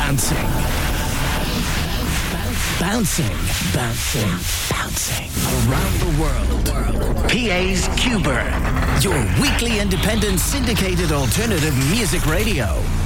bouncing. Bouncing, bouncing, bouncing around the world. PA's Cuber, your weekly independent syndicated alternative music radio.